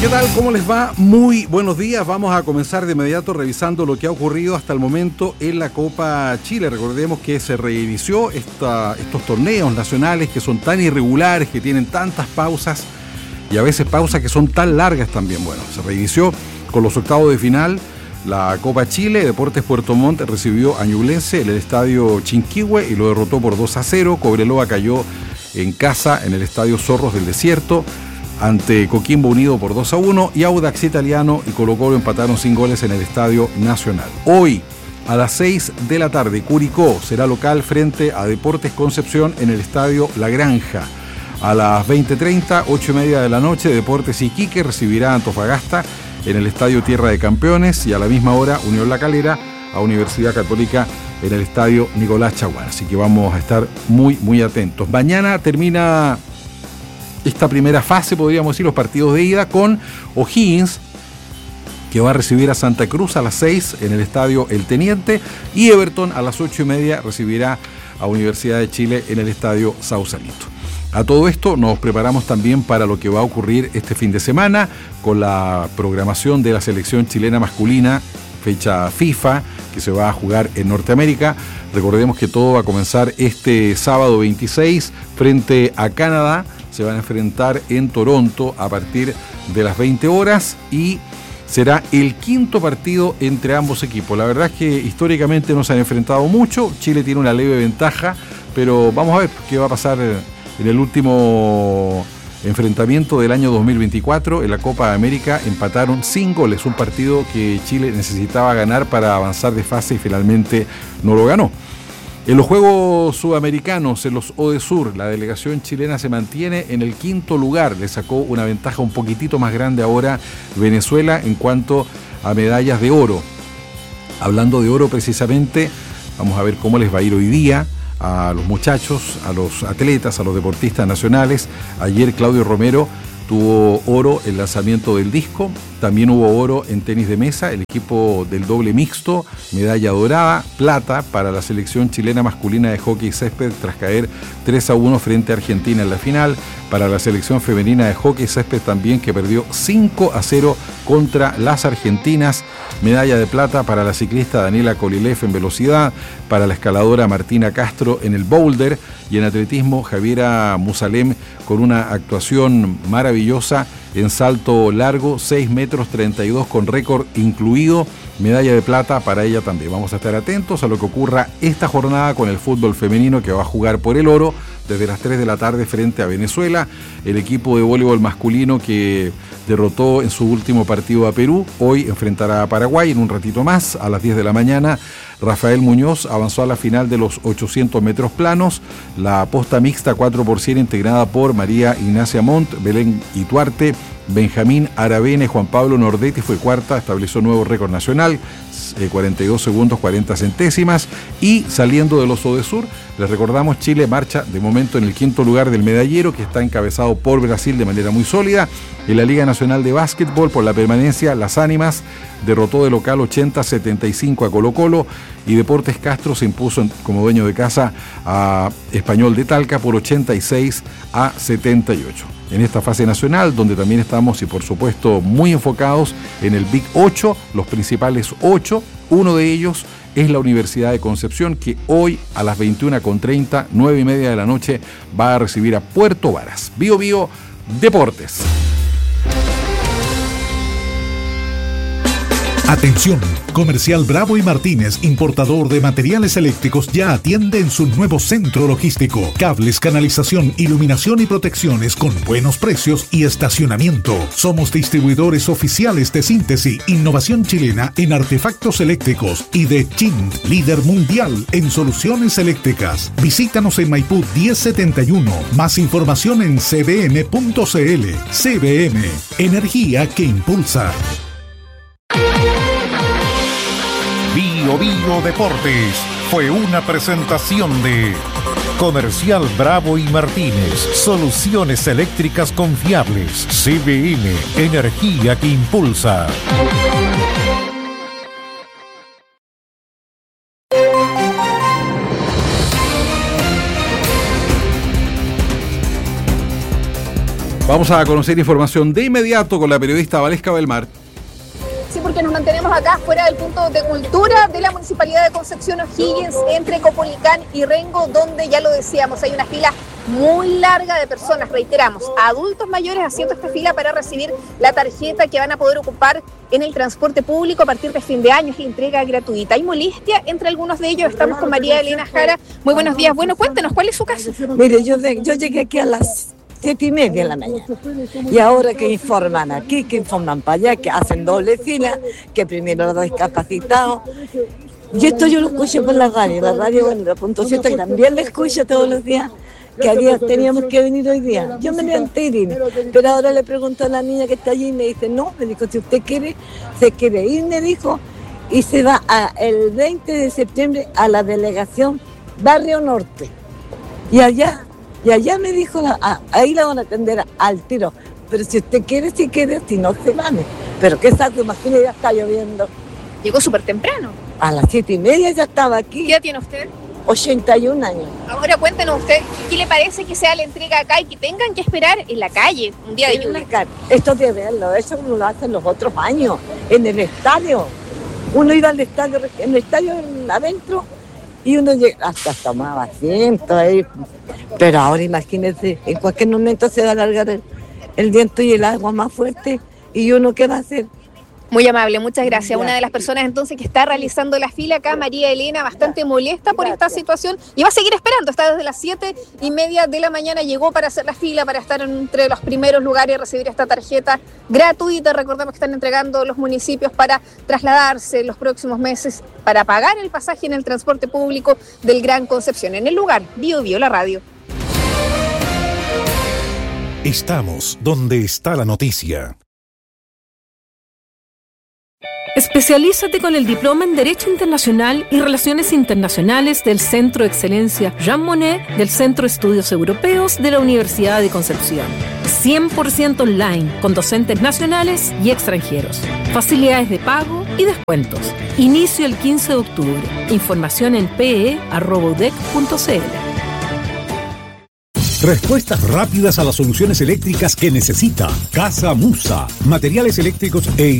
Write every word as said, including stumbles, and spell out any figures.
¿Qué tal? ¿Cómo les va? Muy buenos días. Vamos a comenzar de inmediato revisando lo que ha ocurrido hasta el momento en la Copa Chile. Recordemos que se reinició esta, estos torneos nacionales que son tan irregulares, que tienen tantas pausas y a veces pausas que son tan largas también. Bueno, se reinició con los octavos de final. La Copa Chile, Deportes Puerto Montt recibió a Ñublense en el estadio Chinquihue y lo derrotó por dos a cero. Cobreloa cayó en casa en el estadio Zorros del Desierto ante Coquimbo Unido por dos a uno, y Audax Italiano y Colo-Colo empataron sin goles en el Estadio Nacional. Hoy, a las seis de la tarde, Curicó será local frente a Deportes Concepción en el Estadio La Granja. A las veinte treinta, ocho y media de la noche, Deportes Iquique recibirá a Antofagasta en el Estadio Tierra de Campeones, y a la misma hora, Unión La Calera a Universidad Católica en el Estadio Nicolás Chaguán. Así que vamos a estar muy, muy atentos. Mañana termina esta primera fase, podríamos decir, los partidos de ida, con O'Higgins, que va a recibir a Santa Cruz a las seis en el Estadio El Teniente, y Everton a las ocho y media recibirá a Universidad de Chile en el Estadio Sausalito. A todo esto nos preparamos también para lo que va a ocurrir este fin de semana con la programación de la selección chilena masculina, fecha FIFA, que se va a jugar en Norteamérica. Recordemos que todo va a comenzar este sábado veintiséis frente a Canadá. Se van a enfrentar en Toronto a partir de las veinte horas y será el quinto partido entre ambos equipos. La verdad es que históricamente no se han enfrentado mucho. Chile tiene una leve ventaja, pero vamos a ver qué va a pasar en el último enfrentamiento del año dos mil veinticuatro. En la Copa América empataron sin goles, un partido que Chile necesitaba ganar para avanzar de fase y finalmente no lo ganó. En los Juegos Sudamericanos, en los ODESUR, la delegación chilena se mantiene en el quinto lugar. Le sacó una ventaja un poquitito más grande ahora Venezuela en cuanto a medallas de oro. Hablando de oro precisamente, vamos a ver cómo les va a ir hoy día a los muchachos, a los atletas, a los deportistas nacionales. Ayer Claudio Romero tuvo oro en lanzamiento del disco, también hubo oro en tenis de mesa, el equipo del doble mixto, medalla dorada, plata para la selección chilena masculina de hockey césped tras caer tres a uno frente a Argentina en la final, para la selección femenina de hockey césped también, que perdió cinco a cero contra las argentinas, medalla de plata para la ciclista Daniela Kolilev en velocidad, para la escaladora Martina Castro en el boulder, y en atletismo Javiera Musalem con una actuación maravillosa en salto largo, seis metros treinta y dos con récord incluido, medalla de plata para ella también. Vamos a estar atentos a lo que ocurra esta jornada con el fútbol femenino, que va a jugar por el oro desde las tres de la tarde frente a Venezuela. El equipo de voleibol masculino, que derrotó en su último partido a Perú, hoy enfrentará a Paraguay en un ratito más, a las diez de la mañana. Rafael Muñoz avanzó a la final de los ochocientos metros planos. La aposta mixta cuatro por cien integrada por María Ignacia Montt, Belén Ituarte, Benjamín Aravena y Juan Pablo Nordetti fue cuarta, estableció nuevo récord nacional, eh, cuarenta y dos segundos cuarenta centésimas. Y saliendo de los ODESUR, les recordamos, Chile marcha de momento en el quinto lugar del medallero, que está encabezado por Brasil de manera muy sólida. En la Liga Nacional de Básquetbol, por la permanencia, Las Ánimas derrotó de local ochenta a setenta y cinco a Colo-Colo, y Deportes Castro se impuso como dueño de casa a Español de Talca por ochenta y seis a setenta y ocho. En esta fase nacional, donde también estamos, y por supuesto muy enfocados en el Big ocho, los principales ocho, uno de ellos es la Universidad de Concepción, que hoy a las veintiuna treinta, nueve y media de la noche, va a recibir a Puerto Varas. Bio Bio Deportes. Atención, Comercial Bravo y Martínez, importador de materiales eléctricos, ya atiende en su nuevo centro logístico. Cables, canalización, iluminación y protecciones con buenos precios y estacionamiento. Somos distribuidores oficiales de Síntesis, innovación chilena en artefactos eléctricos, y de Chint, líder mundial en soluciones eléctricas. Visítanos en Maipú diez setenta y uno. Más información en c b m punto c l. C B M, energía que impulsa. Bio Bio Deportes fue una presentación de Comercial Bravo y Martínez, soluciones eléctricas confiables. C B M, energía que impulsa. Vamos a conocer información de inmediato con la periodista Valesca Belmar. Sí, porque nos mantenemos acá fuera del punto de cultura de la Municipalidad de Concepción O'Higgins, entre Copolicán y Rengo, donde ya lo decíamos, hay una fila muy larga de personas, reiteramos, adultos mayores haciendo esta fila para recibir la tarjeta que van a poder ocupar en el transporte público a partir de fin de año, es la entrega gratuita. Hay molestia entre algunos de ellos, estamos con María Elena Jara. Muy buenos días, bueno, cuéntenos, ¿cuál es su caso? Mire, yo, de, yo llegué aquí a las siete y media de la mañana. Y ahora que informan aquí, que informan para allá, que hacen doble fila, que primero los discapacitados. Y esto yo lo escucho por la radio, la radio, bueno, la punto siete, que también la escucho todos los días, que había, teníamos que venir hoy día. Yo me levanté y vine, pero ahora le pregunto a la niña que está allí y me dice, no, me dijo, si usted quiere, se quiere ir, me dijo, y se va a, el veinte de septiembre a la delegación Barrio Norte. Y allá... Y allá me dijo, la, ah, ahí la van a atender al tiro. Pero si usted quiere, si quiere, si no, se van. Pero qué salto, imagínate, ya está lloviendo. Llegó súper temprano. A las siete y media ya estaba aquí. ¿Qué edad tiene usted? ochenta y un años. Ahora cuéntenos usted, ¿qué le parece que sea la entrega acá y que tengan que esperar en la calle un día de lluvia? Esto de verlo, eso no lo hacen los otros años, en el estadio. Uno iba al estadio, en el estadio adentro, y uno llega, hasta tomaba asiento ahí. Pero ahora imagínense, en cualquier momento se va a alargar el, el viento y el agua más fuerte, y uno qué va a hacer. Muy amable, muchas gracias. Una de las personas entonces que está realizando la fila acá, María Elena, bastante molesta por esta situación y va a seguir esperando. Está desde las siete y media de la mañana, llegó para hacer la fila, para estar entre los primeros lugares y recibir esta tarjeta gratuita. Recordemos que están entregando los municipios para trasladarse en los próximos meses, para pagar el pasaje en el transporte público del Gran Concepción. En el lugar, Bio Bio, la radio. Estamos donde está la noticia. Especialízate con el diploma en Derecho Internacional y Relaciones Internacionales del Centro de Excelencia Jean Monnet del Centro de Estudios Europeos de la Universidad de Concepción. cien por ciento online, con docentes nacionales y extranjeros. Facilidades de pago y descuentos. Inicio el quince de octubre. Información en pe e arroba u d e c punto c l. Respuestas rápidas a las soluciones eléctricas que necesita. Casa Musa. Materiales eléctricos e